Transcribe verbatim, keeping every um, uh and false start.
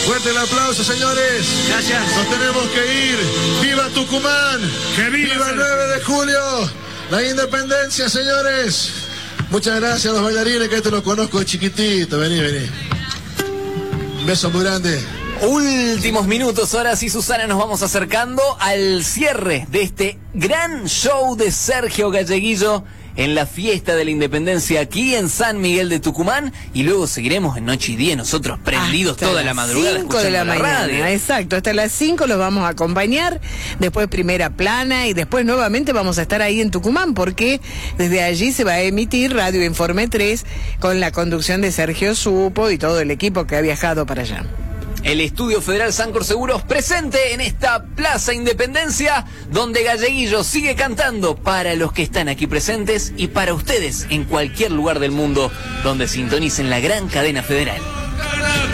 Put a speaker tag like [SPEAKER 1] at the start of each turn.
[SPEAKER 1] Fuerte el aplauso, señores.
[SPEAKER 2] Gracias.
[SPEAKER 1] Nos tenemos que ir. ¡Viva Tucumán!
[SPEAKER 2] ¡Que viva!
[SPEAKER 1] ¡Viva el nueve de julio! La independencia, señores. Muchas gracias a los bailarines, que este lo conozco de chiquitito. Vení, vení. Un beso muy grande.
[SPEAKER 3] Últimos minutos, ahora sí, Susana, nos vamos acercando al cierre de este gran show de Sergio Galleguillo en la fiesta de la Independencia aquí en San Miguel de Tucumán, y luego seguiremos en Noche y Día nosotros prendidos
[SPEAKER 4] hasta
[SPEAKER 3] toda la madrugada
[SPEAKER 4] cinco de la,
[SPEAKER 3] la
[SPEAKER 4] mañana,
[SPEAKER 3] radio.
[SPEAKER 4] exacto, hasta las cinco los vamos a acompañar, después Primera Plana y después nuevamente vamos a estar ahí en Tucumán, porque desde allí se va a emitir Radio Informe tres con la conducción de Sergio Supo y todo el equipo que ha viajado para allá.
[SPEAKER 3] El Estudio Federal Sancor Seguros presente en esta Plaza Independencia, donde Galleguillo sigue cantando para los que están aquí presentes y para ustedes en cualquier lugar del mundo donde sintonicen la gran cadena federal.